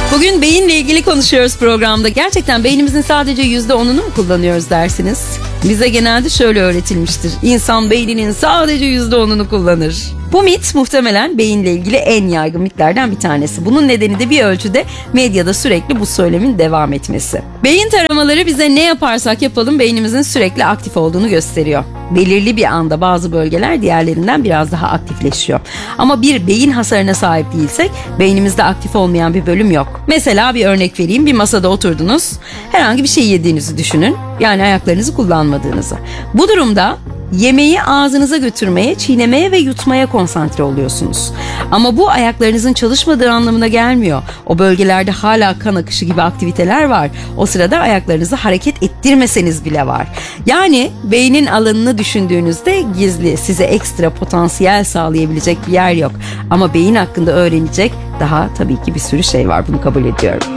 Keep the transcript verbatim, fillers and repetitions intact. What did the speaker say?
Bugün beyinle ilgili konuşuyoruz programda. Gerçekten beynimizin sadece yüzde onunu mu kullanıyoruz dersiniz? Bize genelde şöyle öğretilmiştir: İnsan beyninin sadece yüzde onunu kullanır. Bu mit muhtemelen beyinle ilgili en yaygın mitlerden bir tanesi. Bunun nedeni de bir ölçüde medyada sürekli bu söylemin devam etmesi. Beyin taramaları bize ne yaparsak yapalım beynimizin sürekli aktif olduğunu gösteriyor. Belirli bir anda bazı bölgeler diğerlerinden biraz daha aktifleşiyor. Ama bir beyin hasarına sahip değilsek beynimizde aktif olmayan bir bölüm yok. Mesela bir örnek vereyim. Bir masada oturdunuz. Herhangi bir şey yediğinizi düşünün. Yani ayaklarınızı kullanmadığınızı. Bu durumda yemeği ağzınıza götürmeye, çiğnemeye ve yutmaya konsantre oluyorsunuz. Ama bu ayaklarınızın çalışmadığı anlamına gelmiyor. O bölgelerde hala kan akışı gibi aktiviteler var. O sırada ayaklarınızı hareket ettirmeseniz bile var. Yani beynin alanını düşündüğünüzde gizli, size ekstra potansiyel sağlayabilecek bir yer yok. Ama beyin hakkında öğrenecek daha tabii ki bir sürü şey var. Bunu kabul ediyorum.